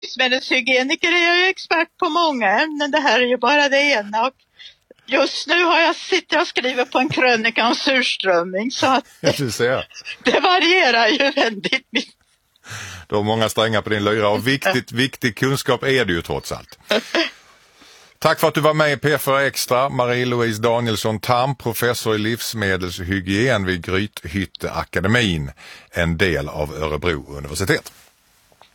livsmedelshygieniker är jag ju expert på många ämnen. Det här är ju bara det ena. Och just nu sitter jag och skriver på en krönika om surströmming. Så att det varierar ju väldigt mycket. Du har många strängar på din lyra och viktig kunskap är det ju trots allt. Tack för att du var med i P4 Extra. Marie-Louise Danielsson Tam, professor i livsmedelshygien vid Grythytteakademin, en del av Örebro universitet.